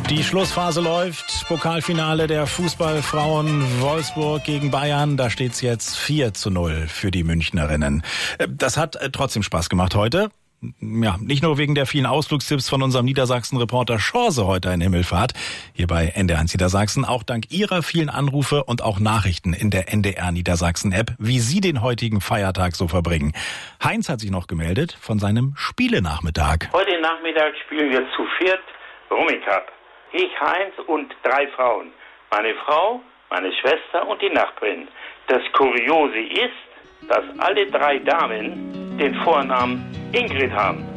Die Schlussphase läuft. Pokalfinale der Fußballfrauen Wolfsburg gegen Bayern. Da steht's jetzt 4:0 für die Münchnerinnen. Das hat trotzdem Spaß gemacht heute. Ja, nicht nur wegen der vielen Ausflugstipps von unserem Niedersachsen-Reporter Schorse heute in Himmelfahrt, hier bei NDR1 Niedersachsen, auch dank Ihrer vielen Anrufe und auch Nachrichten in der NDR Niedersachsen-App, wie Sie den heutigen Feiertag so verbringen. Heinz hat sich noch gemeldet von seinem Spielenachmittag. Heute Nachmittag spielen wir zu viert Rummikub. Ich, Heinz und 3 Frauen. Meine Frau, meine Schwester und die Nachbarin. Das Kuriose ist, dass alle 3 Damen den Vornamen Ingrid haben.